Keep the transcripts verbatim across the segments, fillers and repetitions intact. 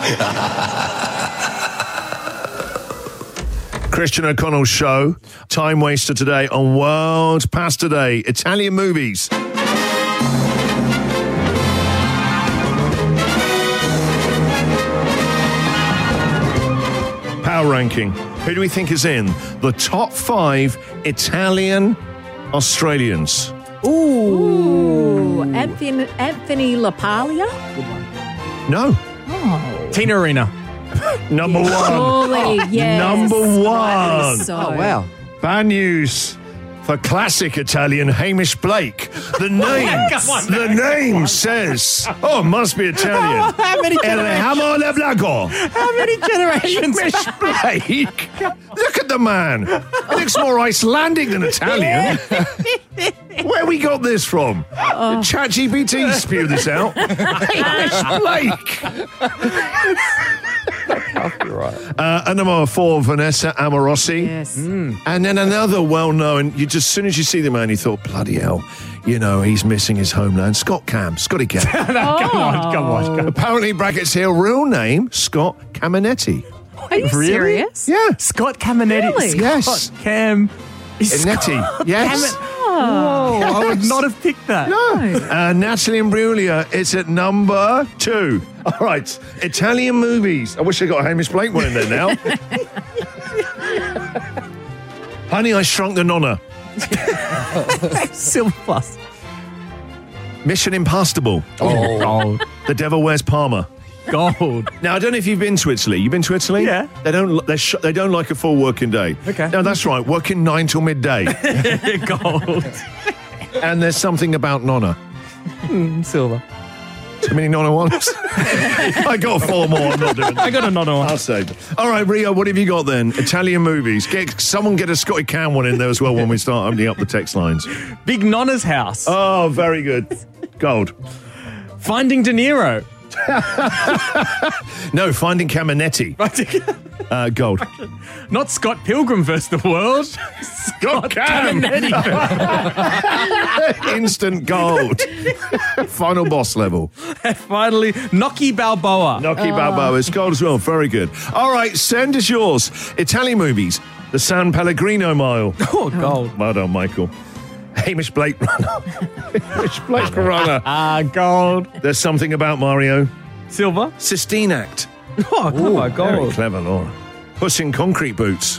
Christian O'Connell's show. Time waster today on World Pasta Day. Italian movies. Power ranking. Who do we think is in the top five Italian Australians? Ooh. Ooh. Anthony, Anthony LaPaglia? No. Oh. Tina Arena. Number one. Surely, yes. Number one. So. Oh, wow. Bad news for classic Italian Hamish Blake. The name, the name says, oh, it must be Italian. How many El generations? Hamo le Blago. How many generations? Hamish Blake. Look at the man. He looks more Icelandic than Italian. Where we got this from? Oh. ChatGPT spewed this out. Hamish Blake. Right. Uh, and number four, Vanessa Amorosi. Yes. Mm. And then another well-known, you just, as soon as you see the man, you thought, bloody hell, you know, he's missing his homeland. Scott Cam, Scotty Cam. Come on, come on. Come on. Apparently, brackets here, real name, Scott Caminetti. Are you Really? serious? Yeah. Scott Caminetti. Really? Scott Yes. Cam. Netti. Yes. Whoa, I would not have picked that. No. Uh, Natalie Imbruglia is at number two. All right. Italian movies. I wish I got a Hamish Blake one in there now. Honey, I Shrunk the Nonna. Silver Plus. Mission Impossible. Oh, gold. The Devil Wears Parma. Gold. Now, I don't know if you've been to Italy. You've been to Italy? Yeah. They don't. They sh- They don't like a full working day. Okay. No, that's right. Working nine till midday. Gold. And there's something about Nonna. Mm, silver. Too many Nonna ones. I got four more. I'm not doing that. I got another one. I'll save it. All right, Rio, what have you got then? Italian movies. Get someone get a Scotty Cam one in there as well when we start opening up the text lines. Big Nonna's House. Oh, very good. Gold. Finding De Niro. No, Finding Caminetti. Uh, gold. Not Scott Pilgrim versus the World. Scott Cam. Instant gold. Final boss level. And finally, Nocky Balboa. Nocky Balboa is gold as well. Very good. All right, send us yours. Italian movies. The San Pellegrino Mile. Oh, gold. Well done, Michael. Hamish Blake runner. Hamish Blake runner. Ah, gold. There's something about Mario. Silver. Sistine Act. Oh, come on, Very gold. clever, Laura. Puss in Concrete Boots.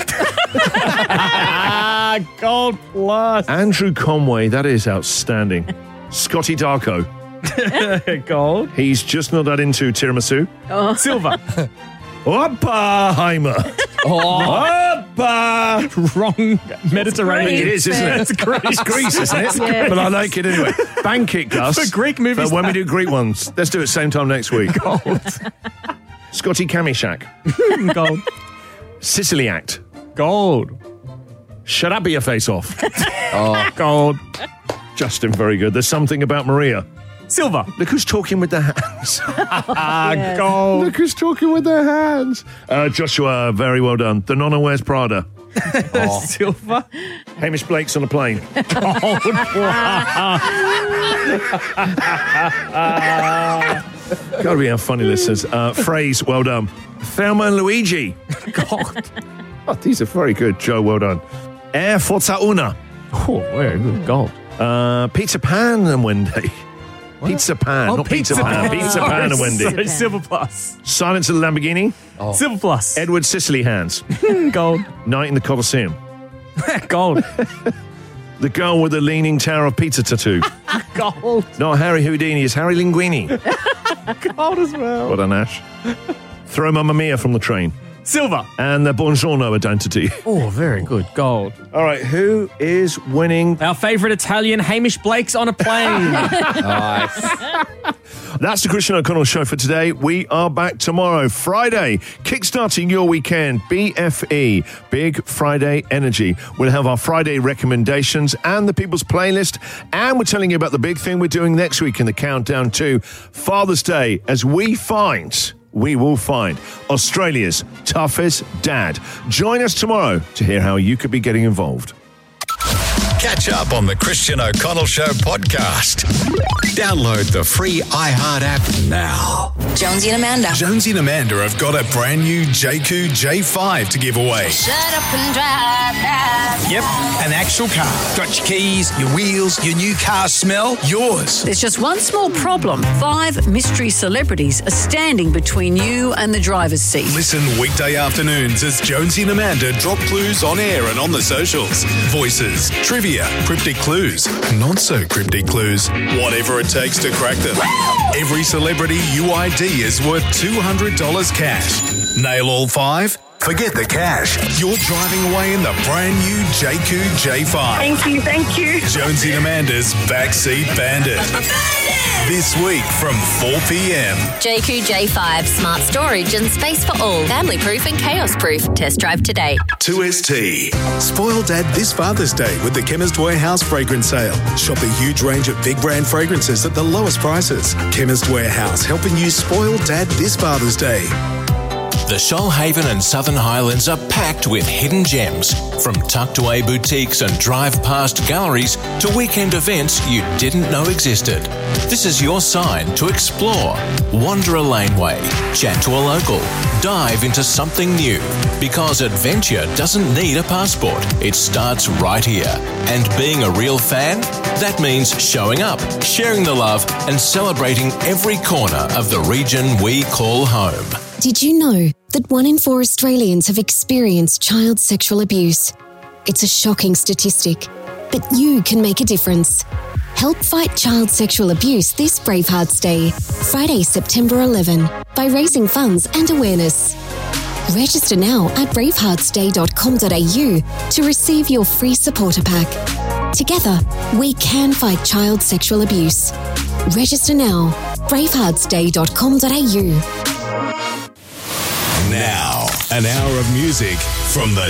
Ah, gold plus. Andrew Conway, that is outstanding. Scotty Darko. Gold. He's just not that into tiramisu. Silver. Oppenheimer. Oppa. Wrong Mediterranean. It is, isn't it? It's Greece. It's Greece, isn't it? Yes. But I like it anyway. Bank it, Gus. For Greek movies, But when we do Greek ones, let's do it same time next week. Gold. Scotty Kamishak. Gold. Sicily Act. Gold. Shut up, be your face off. Gold. Justin, very good. There's something about Maria. Silver. Look who's talking with their hands. Ah, Yeah. gold. Look who's talking with their hands. Uh, Joshua, very well done. The Nonna Wears Prada. Silver. Hamish Blake's on a plane. Gotta be our funny listeners. Uh, phrase, well done. Thelma and Luigi. Gold. Oh, these are very good, Joe. Well done. Air Forza Una. Oh, very good. Gold. Uh, Peter Pan and Wendy. Pizza Pan, Oh, not Pizza, Pizza Pan. Pan. Pizza Pan and Wendy. Sorry, Silver plus. Silence of the Lamborghini. Silver plus. Edward Sicily Hands. Gold. Night in the Colosseum. Gold. The girl with the leaning tower of pizza tattoo. Gold. Not Harry Houdini, it's Harry Linguini. Gold as well. What an ash. Throw Mamma Mia from the train. Silver. And the Buongiorno identity. Oh, very good. Gold. All right, who is winning? Our favourite Italian, Hamish Blake's on a plane. Nice. That's the Christian O'Connell Show for today. We are back tomorrow, Friday, kickstarting your weekend. B F E, Big Friday Energy. We'll have our Friday recommendations and the People's Playlist. And we're telling you about the big thing we're doing next week in the countdown to Father's Day as we find... we will find Australia's toughest dad. Join us tomorrow to hear how you could be getting involved. Catch up on the Christian O'Connell Show podcast. Download the free iHeart app now. Jonesy and Amanda. Jonesy and Amanda have got a brand new J Q J five to give away. Shut up and drive now. Yep, an actual car. Got your keys, your wheels, your new car smell, yours. There's just one small problem. Five mystery celebrities are standing between you and the driver's seat. Listen weekday afternoons as Jonesy and Amanda drop clues on air and on the socials. Voices, trivia, cryptic clues, not so cryptic clues, whatever it takes to crack them. Every celebrity U I D is worth two hundred dollars cash. Nail all five? Forget the cash. You're driving away in the brand new J Q J five. Thank you, thank you. Jonesy and Amanda's Backseat Bandit. This week from four p.m. J Q J five, smart storage and space for all. Family proof and chaos proof. Test drive today. two S T. Spoil Dad this Father's Day with the Chemist Warehouse fragrance sale. Shop a huge range of big brand fragrances at the lowest prices. Chemist Warehouse, helping you spoil Dad this Father's Day. The Shoalhaven and Southern Highlands are packed with hidden gems, from tucked away boutiques and drive past galleries to weekend events you didn't know existed. This is your sign to explore. Wander a laneway, chat to a local, dive into something new, because adventure doesn't need a passport. It starts right here. And being a real fan? That means showing up, sharing the love, and celebrating every corner of the region we call home. Did you know that one in four Australians have experienced child sexual abuse? It's a shocking statistic, but you can make a difference. Help fight child sexual abuse this Bravehearts Day, Friday, September eleventh, by raising funds and awareness. Register now at bravehearts day dot com dot a u to receive your free supporter pack. Together, we can fight child sexual abuse. Register now, bravehearts day dot com dot a u. Now, an hour of music from the